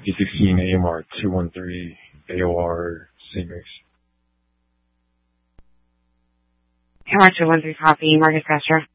E16 AMR 213 AOR Singers. AMR 213 copy, Marcus Castro.